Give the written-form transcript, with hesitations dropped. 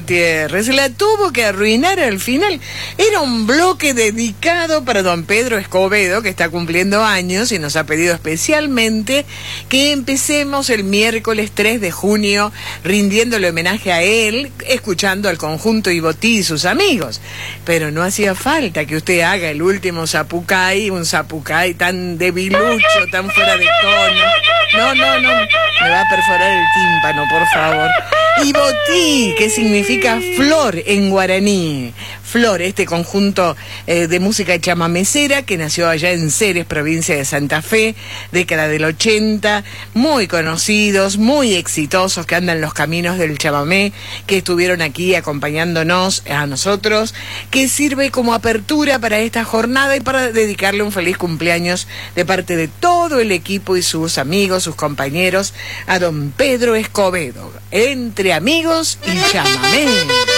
Gutiérrez. La tuvo que arruinar al final. Era un bloque dedicado para don Pedro Escobedo, que está cumpliendo años y nos ha pedido especialmente que empecemos el miércoles 3 de junio rindiéndole homenaje a él, escuchando al conjunto Ibotí y sus amigos. Pero no hacía falta que usted haga el último zapucay, un zapucay tan debilucho, tan fuera de tono. No, me va a perforar el tímpano, por favor. Ibotí, que significa flor en guaraní. Flor, este conjunto de música chamamecera que nació allá en Ceres, provincia de Santa Fe, década del 80, muy conocidos, muy exitosos, que andan los caminos del chamamé, que estuvieron aquí acompañándonos a nosotros, que sirve como apertura para esta jornada y para dedicarle un feliz cumpleaños de parte de todo el equipo y sus amigos, sus compañeros, a don Pedro Escobedo, entre amigos y chamamé.